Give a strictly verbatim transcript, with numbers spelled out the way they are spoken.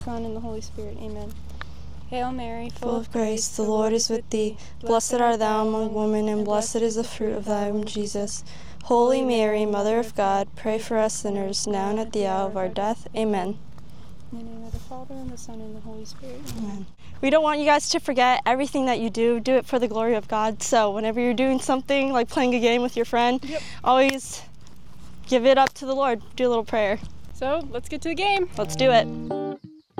Son, and the Holy Spirit. Amen. Hail Mary, full of grace, the Lord is with thee. Blessed art thou among women, and blessed is the fruit of thy womb, Jesus. Holy Mary, Mother of God, pray for us sinners, now and at the hour of our death. Amen. In the name of the Father, and the Son, and the Holy Spirit. Amen. We don't want you guys to forget everything that you do. Do it for the glory of God. So whenever you're doing something, like playing a game with your friend, yep. always give it up to the Lord. Do a little prayer. So let's get to the game. Let's do it.